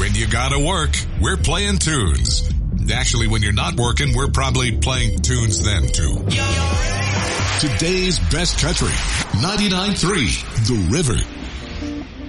When you gotta work, we're playing tunes. Actually, when you're not working, we're probably playing tunes then too. Today's best country, 99.3 The River.